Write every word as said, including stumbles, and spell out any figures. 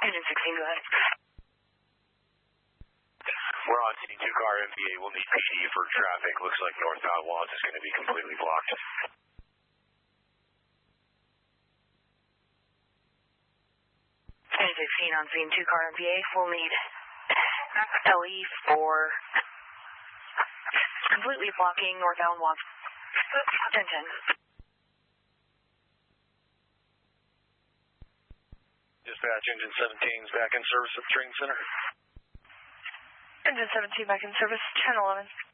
Engine sixteen, go ahead. We're on scene, two car M V A. We'll need P D for traffic. Looks like northbound Watts is going to be completely blocked. Engine sixteen on scene, two car M V A. We'll need L E for completely blocking northbound Watts. ten ten. Dispatch, engine seventeen is back in service at the training center. Engine seventeen back in service, ten eleven.